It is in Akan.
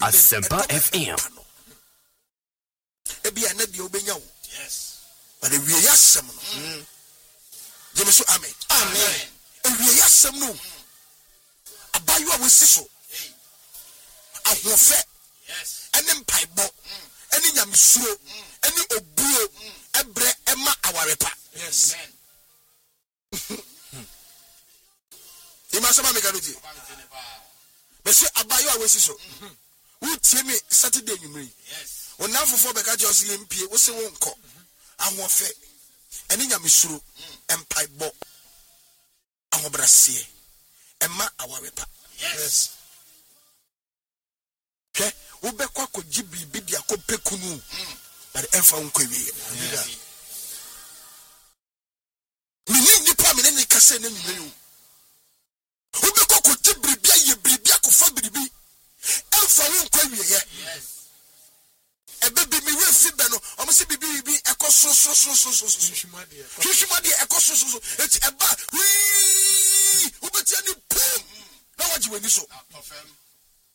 Asempa FM. Ebi anabi obenya wo. Yes. But we yasem no. Jemeso amen. Amen. We yasem no. Abayo awesi so. Ahofe. Yes. Ene mpaibo. Ene nyamsuro. Ene obuo. Ebre ema awarepa. Yes. Amen. Imasama meganuti. Bese abayo awesi so. Who tell me Saturday you mean? Yes. When now for beka just MP, we say won't call. I want fair. And in Yamisuru and pipe bo. I want Brassier. And ma our repa. Yes. Okay, Ubekwa ko jibi bidia ko pekunu. But the enfa unko we. Mini nipa mini ni kase ne nyume. Ubekwa ko jibi bia ye bibia ko fa bibi. Enfa unko we. Yes. Baby, me will fit beno. I'm say baby, echo so. Shishimadi echo so. It's a bad. Wee. Ubeti ani pum. Now what you when you so?